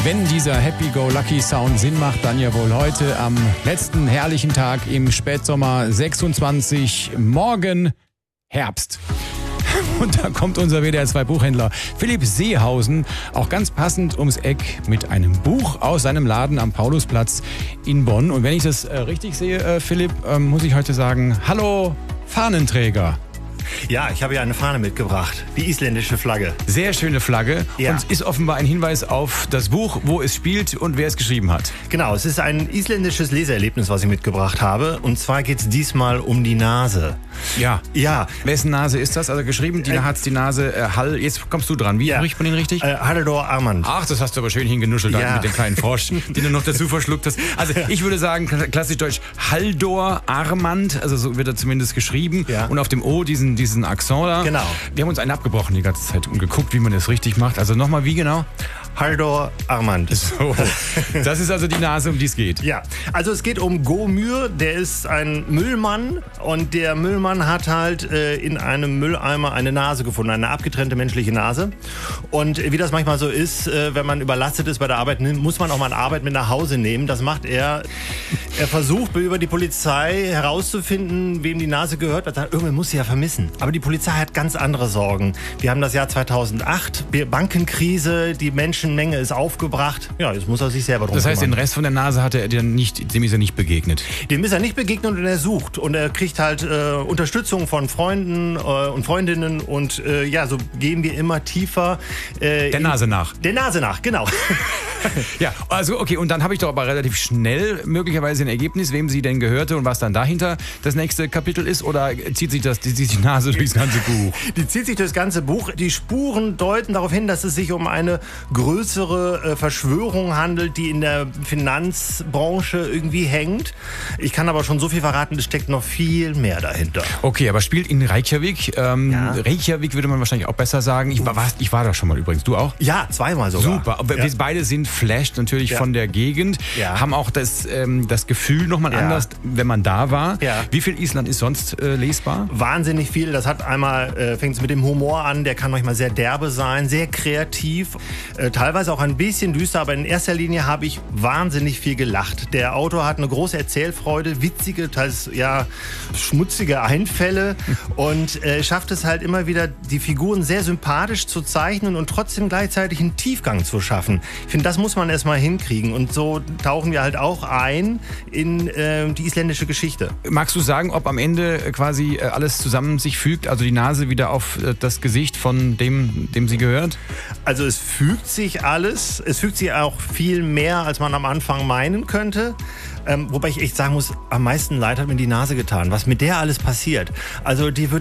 Wenn dieser Happy-Go-Lucky-Sound Sinn macht, dann ja wohl heute am letzten herrlichen Tag im Spätsommer 26, morgen Herbst. Und da kommt unser WDR2-Buchhändler Philipp Seehausen auch ganz passend ums Eck mit einem Buch aus seinem Laden am Paulusplatz in Bonn. Und wenn ich das richtig sehe, Philipp, muss ich heute sagen, hallo Fahnenträger. Ja, ich habe hier eine Fahne mitgebracht, die isländische Flagge. Sehr schöne Flagge, ja. Und ist offenbar ein Hinweis auf das Buch, wo es spielt und wer es geschrieben hat. Genau, es ist ein isländisches Leseerlebnis, was ich mitgebracht habe. Und zwar geht es diesmal um die Nase. Ja. Ja. Wessen Nase ist das? Also geschrieben, die hat die Nase Jetzt kommst du dran. Wie spricht man den richtig? Halldor Armand. Ach, das hast du aber schön hingenuschelt mit dem kleinen Frosch, den du noch dazu verschluckt hast. Also ich würde sagen, klassisch deutsch, Halldor Armand, also so wird er zumindest geschrieben. Ja. Und auf dem O diesen Akzent da. Genau. Wir haben uns einen abgebrochen die ganze Zeit und geguckt, wie man das richtig macht. Also nochmal, wie genau? Halldor Armand. So, das ist also die Nase, um die es geht. Ja, also es geht um Gomür, der ist ein Müllmann und der Müllmann hat halt in einem Mülleimer eine Nase gefunden, eine abgetrennte menschliche Nase. Und wie das manchmal so ist, wenn man überlastet ist bei der Arbeit, muss man auch mal Arbeit mit nach Hause nehmen. Das macht er. Er versucht über die Polizei herauszufinden, wem die Nase gehört. Irgendwer muss sie ja vermissen. Aber die Polizei hat ganz andere Sorgen. Wir haben das Jahr 2008, Bankenkrise, die Menschenmenge ist aufgebracht. Ja, jetzt muss er sich selber drum kümmern. Das heißt, den Rest von der Nase hat er dem ist er nicht begegnet? Dem ist er nicht begegnet und er sucht. Und er kriegt halt Unterstützung von Freunden und Freundinnen. Und so gehen wir immer tiefer. Der Nase nach. Der Nase nach, genau. Ja, also okay, und dann habe ich doch aber relativ schnell möglicherweise ein Ergebnis, wem sie denn gehörte und was dann dahinter das nächste Kapitel ist, oder zieht sich die Nase durchs ganze Buch? Die zieht sich durchs ganze Buch. Die Spuren deuten darauf hin, dass es sich um eine größere Verschwörung handelt, die in der Finanzbranche irgendwie hängt. Ich kann aber schon so viel verraten, es steckt noch viel mehr dahinter. Okay, aber spielt in Reykjavik. Reykjavik würde man wahrscheinlich auch besser sagen. Ich war da schon mal übrigens. Du auch? Ja, zweimal sogar. Super. Wir beide sind flashed natürlich von der Gegend, haben auch das Gefühl nochmal anders, wenn man da war. Ja. Wie viel Island ist sonst lesbar? Wahnsinnig viel. Das hat einmal, fängt es mit dem Humor an, der kann manchmal sehr derbe sein, sehr kreativ, teilweise auch ein bisschen düster, aber in erster Linie habe ich wahnsinnig viel gelacht. Der Autor hat eine große Erzählfreude, witzige, teils schmutzige Einfälle und schafft es halt immer wieder, die Figuren sehr sympathisch zu zeichnen und trotzdem gleichzeitig einen Tiefgang zu schaffen. Ich finde, das muss man erstmal hinkriegen und so tauchen wir halt auch ein in die isländische Geschichte. Magst du sagen, ob am Ende quasi alles zusammen sich fügt, also die Nase wieder auf das Gesicht von dem sie gehört? Also es fügt sich alles, es fügt sich auch viel mehr, als man am Anfang meinen könnte. Wobei ich echt sagen muss, am meisten leid hat mir die Nase getan, was mit der alles passiert. Also die wird